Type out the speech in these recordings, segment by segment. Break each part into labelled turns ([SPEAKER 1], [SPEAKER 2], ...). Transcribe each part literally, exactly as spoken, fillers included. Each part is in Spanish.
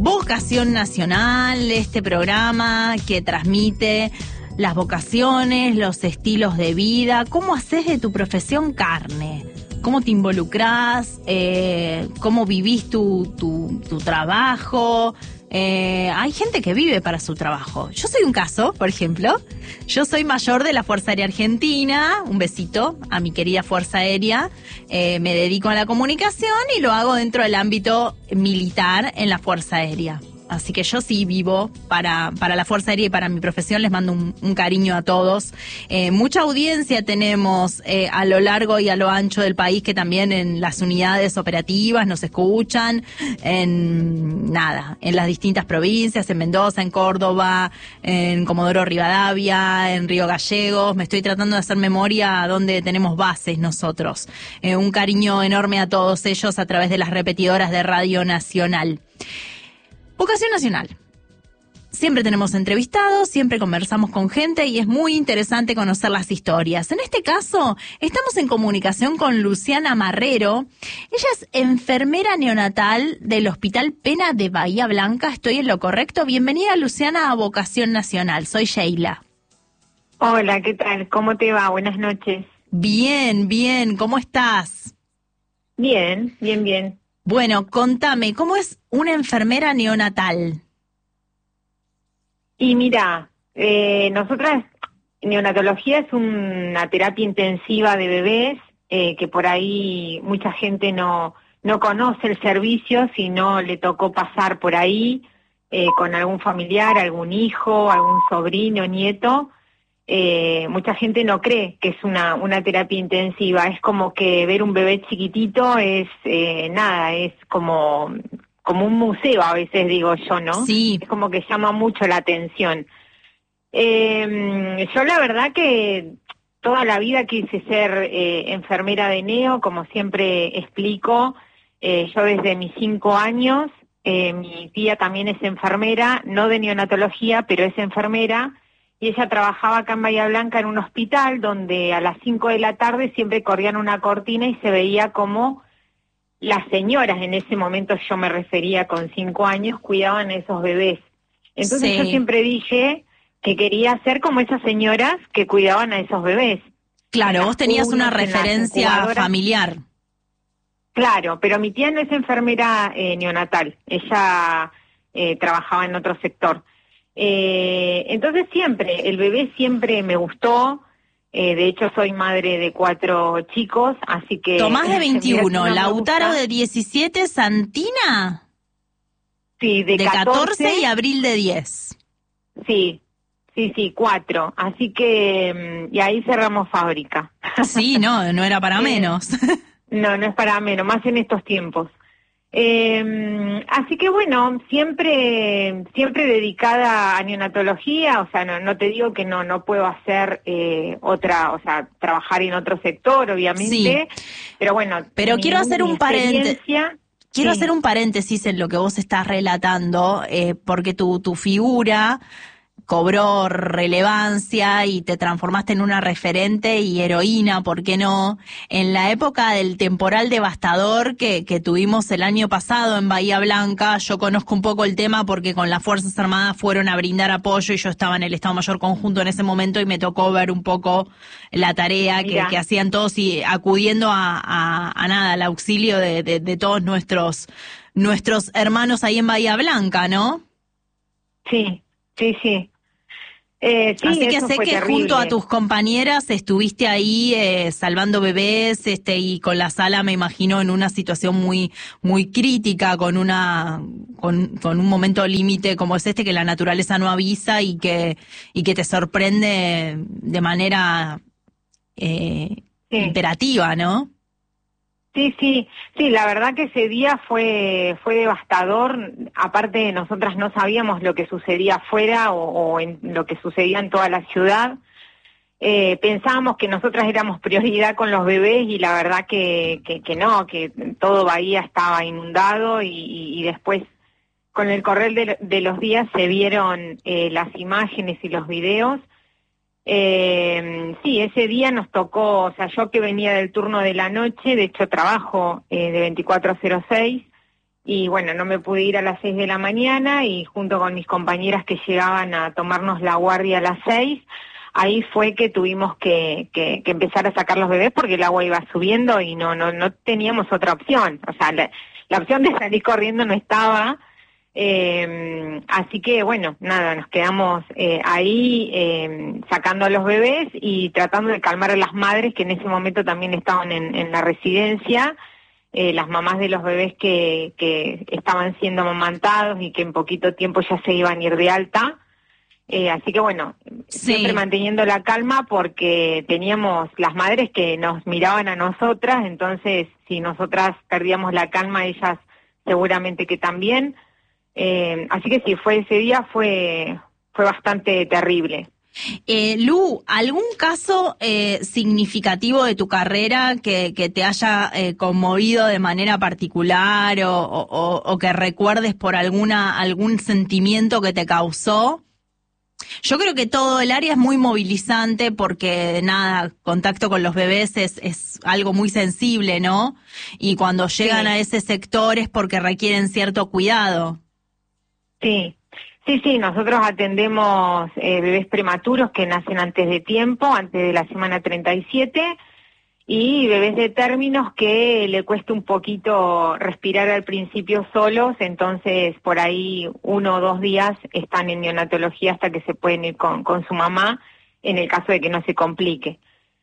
[SPEAKER 1] Vocación Nacional, este programa que transmite las vocaciones, los estilos de vida. ¿Cómo haces de tu profesión carne? ¿Cómo te involucrás? Eh, ¿Cómo vivís tu, tu, tu trabajo? Eh, hay gente que vive para su trabajo. Yo soy un caso, por ejemplo. Yo soy mayor de la Fuerza Aérea Argentina. Un besito a mi querida Fuerza Aérea. Eh, me dedico a la comunicación y lo hago dentro del ámbito militar en la Fuerza Aérea. Así que yo sí vivo para, para la Fuerza Aérea y para mi profesión. Les mando un, un cariño a todos. Eh, mucha audiencia tenemos eh, a lo largo y a lo ancho del país, que también en las unidades operativas nos escuchan, en nada, en las distintas provincias, en Mendoza, en Córdoba, en Comodoro Rivadavia, en Río Gallegos. Me estoy tratando de hacer memoria a dónde tenemos bases nosotros. Eh, un cariño enorme a todos ellos a través de las repetidoras de Radio Nacional. Vocación Nacional. Siempre tenemos entrevistados, siempre conversamos con gente y es muy interesante conocer las historias. En este caso, estamos en comunicación con Luciana Marrero. Ella es enfermera neonatal del Hospital Pena de Bahía Blanca. ¿Estoy en lo correcto? Bienvenida, Luciana, a Vocación Nacional. Soy Sheila.
[SPEAKER 2] Hola, ¿qué tal? ¿Cómo te va? Buenas noches.
[SPEAKER 1] Bien, bien. ¿Cómo estás?
[SPEAKER 2] Bien, bien, bien.
[SPEAKER 1] Bueno, contame, ¿cómo es una enfermera neonatal?
[SPEAKER 2] Y mira, eh, nosotras, neonatología es una terapia intensiva de bebés, eh, que por ahí mucha gente no, no conoce el servicio, si no le tocó pasar por ahí eh, con algún familiar, algún hijo, algún sobrino, nieto. Eh, mucha gente no cree que es una, una terapia intensiva. Es como que ver un bebé chiquitito es eh, nada, es como, como un museo, a veces digo yo, ¿no?
[SPEAKER 1] Sí.
[SPEAKER 2] Es como que llama mucho la atención. Eh, yo la verdad que toda la vida quise ser eh, enfermera de neo, como siempre explico. Eh, yo desde mis cinco años, eh, mi tía también es enfermera, no de neonatología, pero es enfermera. Y ella trabajaba acá en Bahía Blanca en un hospital donde a las cinco de la tarde siempre corrían una cortina y se veía como las señoras, en ese momento yo me refería con cinco años, cuidaban a esos bebés. Entonces
[SPEAKER 1] Sí.
[SPEAKER 2] yo siempre dije que quería ser como esas señoras que cuidaban a esos bebés.
[SPEAKER 1] Claro, vos tenías una referencia familiar.
[SPEAKER 2] Claro, pero mi tía no es enfermera eh, neonatal, ella eh, trabajaba en otro sector. Eh, entonces siempre, el bebé siempre me gustó, eh, de hecho soy madre de cuatro chicos, así que...
[SPEAKER 1] Tomás de veintiuno,
[SPEAKER 2] no
[SPEAKER 1] Lautaro de diecisiete, Santina
[SPEAKER 2] sí, de,
[SPEAKER 1] de catorce y Abril de diez.
[SPEAKER 2] Sí, sí, sí, cuatro, así que, y ahí cerramos fábrica.
[SPEAKER 1] Sí, no, no era para menos.
[SPEAKER 2] No, no es para menos, más en estos tiempos. Eh, así que bueno, siempre siempre dedicada a neonatología, o sea, no, no te digo que no no puedo hacer eh, otra, o sea, trabajar en otro sector, obviamente,
[SPEAKER 1] Sí.
[SPEAKER 2] pero bueno.
[SPEAKER 1] Pero
[SPEAKER 2] mi,
[SPEAKER 1] quiero hacer un paréntesis. Quiero
[SPEAKER 2] sí.
[SPEAKER 1] hacer un paréntesis en lo que vos estás relatando, eh, porque tu, tu figura cobró relevancia y te transformaste en una referente y heroína, ¿por qué no? En la época del temporal devastador que, que tuvimos el año pasado en Bahía Blanca, yo conozco un poco el tema porque con las Fuerzas Armadas fueron a brindar apoyo y yo estaba en el Estado Mayor Conjunto en ese momento y me tocó ver un poco la tarea que, que hacían todos y acudiendo a, a, a nada, al auxilio de, de, de todos nuestros, nuestros hermanos ahí en Bahía Blanca, ¿no?
[SPEAKER 2] Sí, sí, sí. Eh, sí,
[SPEAKER 1] Así que
[SPEAKER 2] eso
[SPEAKER 1] sé
[SPEAKER 2] fue
[SPEAKER 1] que
[SPEAKER 2] terrible.
[SPEAKER 1] junto a tus compañeras estuviste ahí eh, salvando bebés, este, y con la sala me imagino en una situación muy muy crítica, con una con, con un momento límite como es este que la naturaleza no avisa y que y que te sorprende de manera eh,
[SPEAKER 2] sí.
[SPEAKER 1] imperativa, ¿no?
[SPEAKER 2] Sí, sí, sí, la verdad que ese día fue fue devastador. Aparte, nosotras no sabíamos lo que sucedía afuera o, o en lo que sucedía en toda la ciudad. Eh, pensábamos que nosotras éramos prioridad con los bebés y la verdad que, que, que no, que todo Bahía estaba inundado y, y, y después con el correr de, de los días se vieron eh, las imágenes y los videos. Eh, sí, ese día nos tocó, o sea, yo que venía del turno de la noche, de hecho trabajo eh, de veinticuatro a cero seis, y bueno, no me pude ir a las seis de la mañana y junto con mis compañeras que llegaban a tomarnos la guardia a las seis, ahí fue que tuvimos que, que, que empezar a sacar los bebés porque el agua iba subiendo y no, no, no teníamos otra opción, o sea, la, la opción de salir corriendo no estaba. Eh, así que bueno, nada, nos quedamos eh, ahí eh, sacando a los bebés y tratando de calmar a las madres que en ese momento también estaban en, en la residencia, eh, las mamás de los bebés que, que estaban siendo amamantados y que en poquito tiempo ya se iban a ir de alta. Eh, así que bueno, sí, siempre manteniendo la calma porque teníamos las madres que nos miraban a nosotras, entonces si nosotras perdíamos la calma, ellas seguramente que también. Eh, así que sí, fue ese día fue fue bastante terrible.
[SPEAKER 1] Eh, Lu, ¿algún caso eh, significativo de tu carrera que, que te haya eh, conmovido de manera particular o, o, o que recuerdes por alguna algún sentimiento que te causó? Yo creo que todo el área es muy movilizante porque, nada, contacto con los bebés es, es algo muy sensible, ¿no? Y cuando llegan sí. a ese sector es porque requieren cierto cuidado.
[SPEAKER 2] Sí, sí, sí, nosotros atendemos eh, bebés prematuros que nacen antes de tiempo, antes de la semana treinta y siete, y bebés de términos que le cuesta un poquito respirar al principio solos, entonces por ahí uno o dos días están en neonatología hasta que se pueden ir con, con su mamá, en el caso de que no se complique.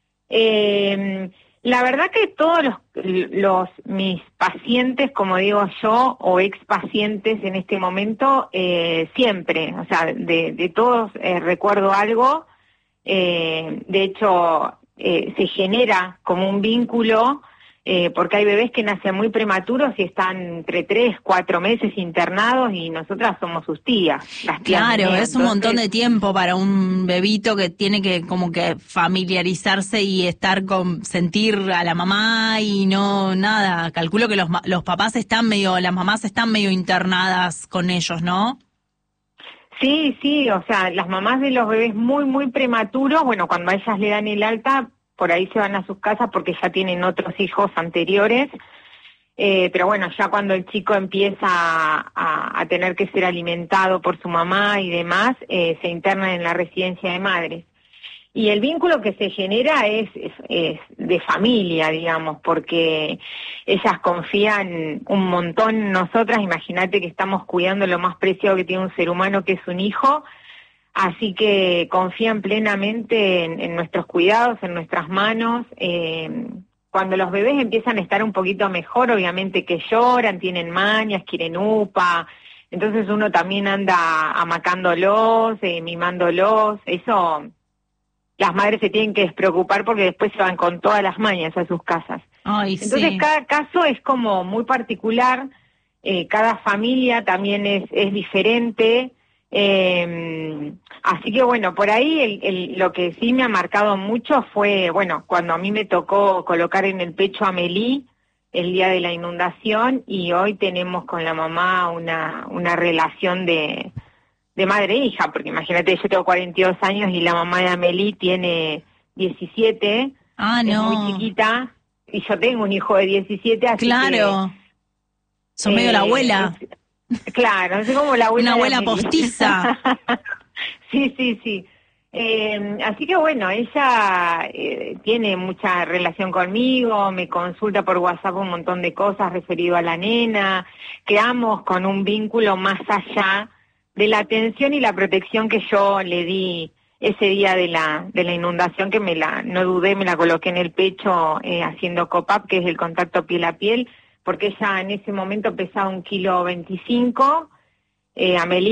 [SPEAKER 2] Eh, La verdad que todos los, los mis pacientes, como digo yo, o ex pacientes en este momento, eh, siempre, o sea, de, de todos eh, recuerdo algo, eh, de hecho eh, se genera como un vínculo, eh, porque hay bebés que nacen muy prematuros y están entre tres, cuatro meses internados y nosotras somos sus tías. Las tías
[SPEAKER 1] claro,
[SPEAKER 2] mías.
[SPEAKER 1] Es un
[SPEAKER 2] Entonces,
[SPEAKER 1] montón de tiempo para un bebito que tiene que como que familiarizarse y estar con, sentir a la mamá y no, nada. Calculo que los, los papás están medio, las mamás están medio internadas con ellos, ¿no?
[SPEAKER 2] Sí, sí, o sea, las mamás de los bebés muy, muy prematuros, bueno, cuando a ellas le dan el alta, por ahí se van a sus casas porque ya tienen otros hijos anteriores, eh, pero bueno, ya cuando el chico empieza a, a tener que ser alimentado por su mamá y demás, eh, se interna en la residencia de madres. Y el vínculo que se genera es, es, es de familia, digamos, porque ellas confían un montón en nosotras. Imagínate que estamos cuidando lo más preciado que tiene un ser humano, que es un hijo, así que confían plenamente en, en nuestros cuidados, en nuestras manos. Eh, cuando los bebés empiezan a estar un poquito mejor, obviamente que lloran, tienen mañas, quieren upa, entonces uno también anda amacándolos, eh, mimándolos, eso... Las madres se tienen que despreocupar porque después se van con todas las mañas a sus casas.
[SPEAKER 1] Ay,
[SPEAKER 2] Entonces
[SPEAKER 1] sí.
[SPEAKER 2] cada caso es como muy particular, eh, cada familia también es, es diferente, eh, así que bueno, por ahí el, el, lo que sí me ha marcado mucho fue, bueno, cuando a mí me tocó colocar en el pecho a Melí el día de la inundación y hoy tenemos con la mamá una, una relación de... de madre e hija, porque imagínate, yo tengo cuarenta y dos años y la mamá de Amelie tiene diecisiete,
[SPEAKER 1] ah, no.
[SPEAKER 2] es muy chiquita, y yo tengo un hijo de diecisiete, así
[SPEAKER 1] claro.
[SPEAKER 2] que...
[SPEAKER 1] Son eh, medio la abuela.
[SPEAKER 2] Es, claro, es como la abuela
[SPEAKER 1] Una abuela
[SPEAKER 2] de
[SPEAKER 1] postiza.
[SPEAKER 2] sí, sí, sí. Eh, así que bueno, ella eh, tiene mucha relación conmigo, me consulta por WhatsApp un montón de cosas referido a la nena, quedamos con un vínculo más allá de la atención y la protección que yo le di ese día de la de la inundación, que me la no dudé, me la coloqué en el pecho eh, haciendo cop-up, que es el contacto piel a piel, porque ella en ese momento pesaba un kilo veinticinco, eh, Amelie